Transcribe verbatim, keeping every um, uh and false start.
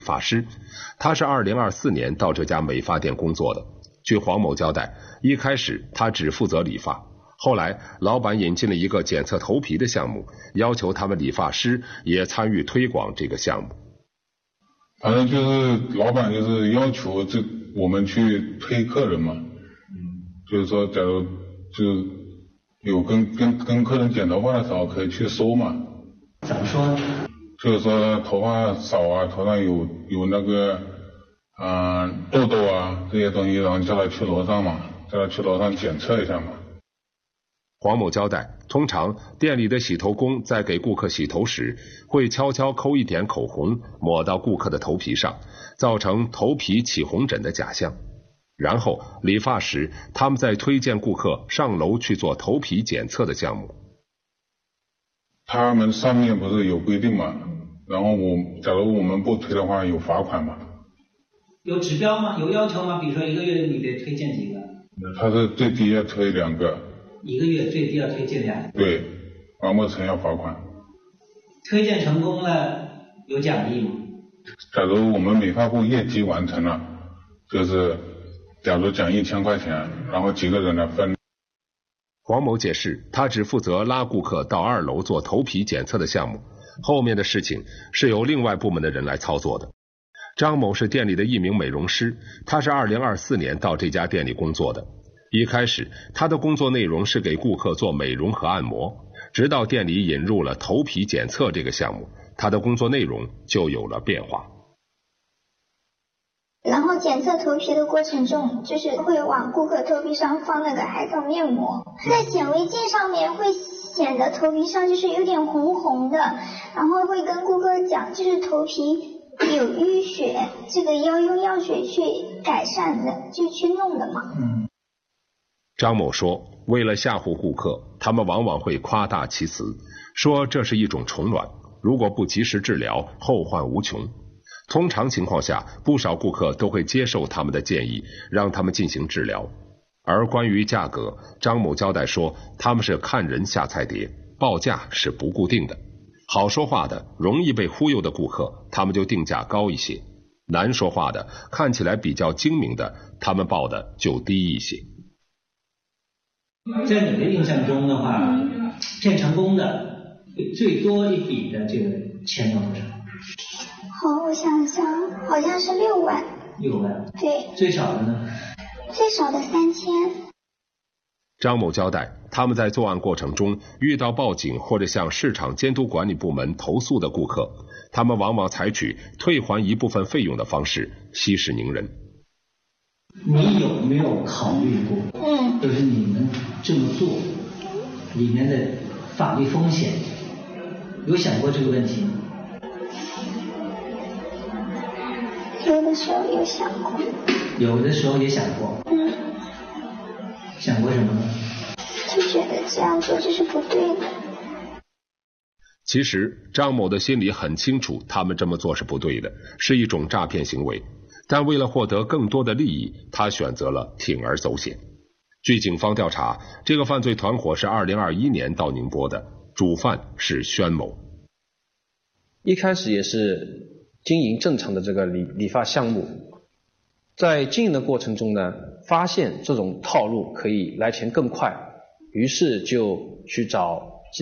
发师，他是二零二四年到这家美发店工作的。据黄某交代，一开始他只负责理发，后来老板引进了一个检测头皮的项目，要求他们理发师也参与推广这个项目。 反正就是老板就是要求这我们去推客人嘛，就是说假如就有跟跟跟客人剪头发的时候可以去收嘛。 怎么说呢？ 就是说头发少啊，头上有有那个啊、呃、痘痘啊这些东西，然后叫他去楼上嘛，叫他去楼上检测一下嘛。 黄某交代，通常店里的洗头工在给顾客洗头时，会悄悄抠一点口红抹到顾客的头皮上，造成头皮起红疹的假象。然后理发时，他们再推荐顾客上楼去做头皮检测的项目。 他们上面不是有规定嘛，然后我假如我们不推的话有罚款嘛。 有指标吗？有要求吗？比如说一个月你得推荐几个？ 他是最低要推两个。 一个月最低要推荐两个。 对，完不成要罚款。 推荐成功了有奖励吗？ 假如我们美发部业绩完成了，就是假如奖一千块钱，然后几个人来分。 黄某解释，他只负责拉顾客到二楼做头皮检测的项目，后面的事情是由另外部门的人来操作的。张某是店里的一名美容师，他是二零二四年到这家店里工作的。一开始他的工作内容是给顾客做美容和按摩，直到店里引入了头皮检测这个项目，他的工作内容就有了变化。 然后检测头皮的过程中，就是会往顾客头皮上放那个海藻面膜，在显微镜上面会显得头皮上就是有点红红的，然后会跟顾客讲，就是头皮有淤血，这个要用药水去改善的，就去弄的嘛。 嗯。张某说，为了吓唬顾客，他们往往会夸大其词，说这是一种虫卵，如果不及时治疗，后患无穷。通常情况下，不少顾客都会接受他们的建议，让他们进行治疗。而关于价格，张某交代说，他们是看人下菜碟，报价是不固定的。好说话的、容易被忽悠的顾客，他们就定价高一些；难说话的、看起来比较精明的，他们报的就低一些。 在你的印象中的话，骗成功的最多一笔的这个钱有多少？ 好，我想想，好像是六万。 六万。 对。 最少的呢？ 最少的三千。 张某交代，他们在作案过程中遇到报警或者向市场监督管理部门投诉的顾客，他们往往采取退还一部分费用的方式息事宁人。 你有没有考虑过， 嗯， 就是你们这么做里面的法律风险，有想过这个问题吗？ 有的时候有想过。 有的时候也想过。 嗯。 想过什么呢？ 就觉得这样做就是不对的。 其实张某的心里很清楚，他们这么做是不对的，是一种诈骗行为。但为了获得更多的利益，他选择了铤而走险。据警方调查，这个犯罪团伙是二零二一年到宁波的，主犯是宣某。 一开始也是经营正常的这个理理发项目，在经营的过程中呢，发现这种套路可以来钱更快，于是就去找